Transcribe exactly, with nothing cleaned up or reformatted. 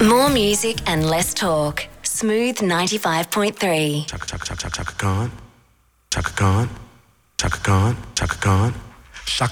More music and less talk. Smooth ninety-five point three. Chaka chaka chaka chaka Khan. Chaka Khan. Chaka Khan. Chaka Khan.